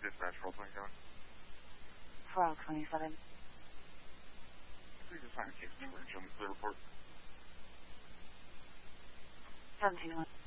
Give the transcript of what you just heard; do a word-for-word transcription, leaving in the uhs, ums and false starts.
Dispatch, roll twenty seven. Frog twenty-seven. Please assign a case number and show me the report. seventeen one.